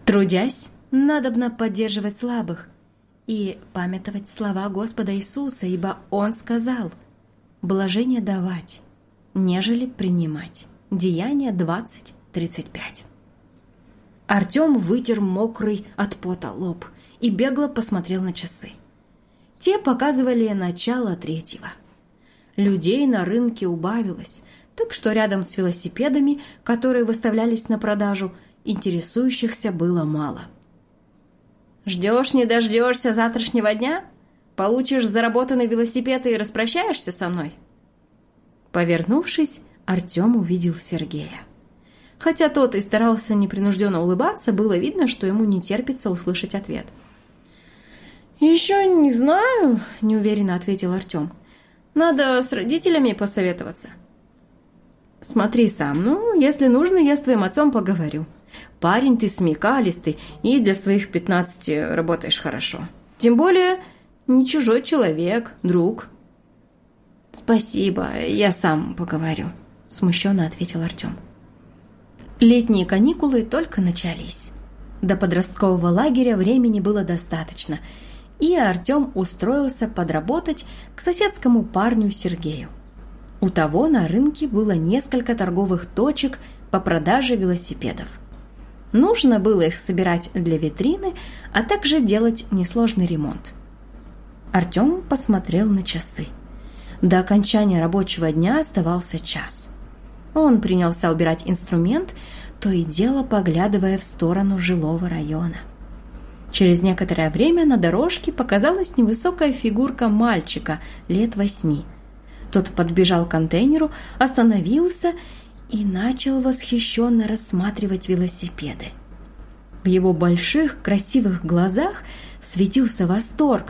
Трудясь, надобно поддерживать слабых и памятовать слова Господа Иисуса, ибо Он сказал: «Блажение давать, нежели принимать». Деяние 20:35. Артем вытер мокрый от пота лоб и бегло посмотрел на часы. Те показывали начало 3-го. Людей на рынке убавилось, так что рядом с велосипедами, которые выставлялись на продажу, интересующихся было мало. «Ждешь, не дождешься завтрашнего дня? Получишь заработанный велосипед и распрощаешься со мной?» Повернувшись, Артем увидел Сергея. Хотя тот и старался непринужденно улыбаться, было видно, что ему не терпится услышать ответ. «Еще не знаю», – неуверенно ответил Артем. «Надо с родителями посоветоваться». «Смотри сам, если нужно, я с твоим отцом поговорю. Парень ты смекалистый и для своих 15 работаешь хорошо. Тем более не чужой человек, друг». «Спасибо, я сам поговорю», – смущенно ответил Артем. Летние каникулы только начались. До подросткового лагеря времени было достаточно, и Артем устроился подработать к соседскому парню Сергею. У того на рынке было несколько торговых точек по продаже велосипедов. Нужно было их собирать для витрины, а также делать несложный ремонт. Артем посмотрел на часы. До окончания рабочего дня оставался час. Он принялся убирать инструмент, то и дело поглядывая в сторону жилого района. Через некоторое время на дорожке показалась невысокая фигурка мальчика лет 8. Тот подбежал к контейнеру, остановился и начал восхищенно рассматривать велосипеды. В его больших красивых глазах светился восторг,